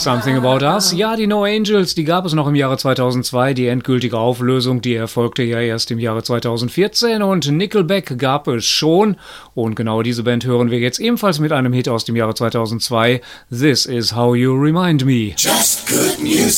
Something About Us. Ja, die No Angels, die gab es noch im Jahre 2002. Die endgültige Auflösung, die erfolgte ja erst im Jahre 2014. Und Nickelback gab es schon. Und genau diese Band hören wir jetzt ebenfalls mit einem Hit aus dem Jahre 2002. This Is How You Remind Me. Just good music.